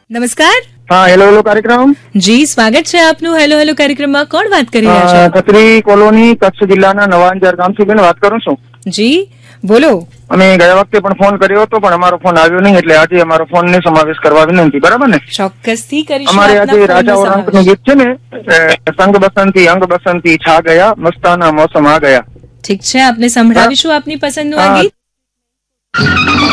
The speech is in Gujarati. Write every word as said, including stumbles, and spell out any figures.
નમસ્કાર. હા, હેલો હેલો કાર્યક્રમ. જી, સ્વાગત છે આપનું હેલો હેલો કાર્યક્રમમાં. કોણ વાત કરી રહ્યા છે? ખત્રી કોલોની, કચ્છ જિલ્લાના નવા અંજાર ગામથી બેન વાત કરું છું. જી બોલો. અમે ગયા વખતે પણ ફોન કર્યો હતો, પણ અમારો ફોન આવ્યો નહીં, એટલે આજે અમારો ફોન ને સમાવેશ કરવા વિનંતી. બરાબર ને? ચોક્કસથી કરીશું. અમારે આપના આજે ફોનનો રાજા ઓરંગ નું સમાવેશ. ગીત છે ને, અ, સંગ બસંતી અંગ બસંતી છા ગયા, મસ્તાના મોસમ આ ગયા. ઠીક છે, આપને સંભળાવીશું આપની પસંદનું આ હા. ગીત.